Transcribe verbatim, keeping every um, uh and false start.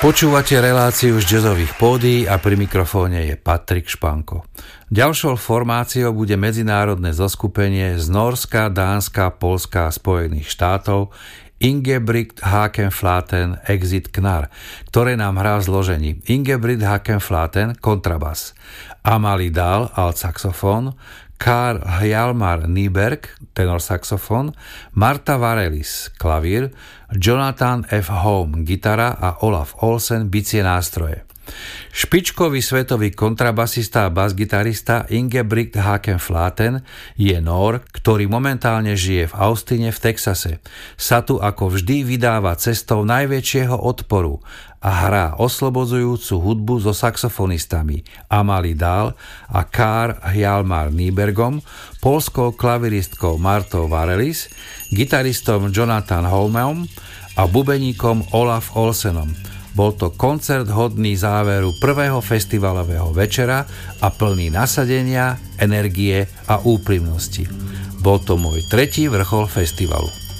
Počúvate reláciu z jazzových pódií a pri mikrofóne je Patrik Španko. Ďalšou formáciou bude medzinárodné zoskupenie z Nórska, Dánska, Poľska a Spojených štátov Ingebrigt Hakenflaten Exit Knar, ktoré nám hrá v zložení Ingebrigt Hakenflaten kontrabas, Amalie Dahl alt-saxofón, Karl Hjalmar Nyberg tenorsaxofón, Marta Varelis klavír, Jonathan F. Home gitara a Olaf Olsen bicie nástroje. Špičkový svetový kontrabasista a basgitarista Ingebrigt Hakenflaten je Nór, ktorý momentálne žije v Austine v Texase. Sa tu ako vždy vydáva cestou najväčšieho odporu a hrá oslobodzujúcu hudbu so saxofonistami Amalie Dahl a Karl Hjalmar Nybergom, poľskou klaviristkou Martou Varelis, gitaristom Jonathan Holmeom a bubeníkom Olaf Olsenom. Bol to koncert hodný záveru prvého festivalového večera a plný nasadenia, energie a úprimnosti. Bol to môj tretí vrchol festivalu.